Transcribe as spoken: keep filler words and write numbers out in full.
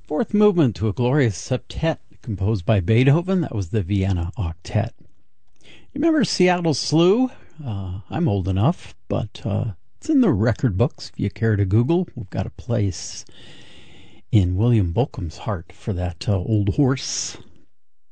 Fourth movement to a glorious septet composed by Beethoven. That was the Vienna Octet. You remember Seattle Slew? Uh, I'm old enough, but uh, it's in the record books if you care to Google. We've got a place in William Bolcom's heart for that uh, old horse.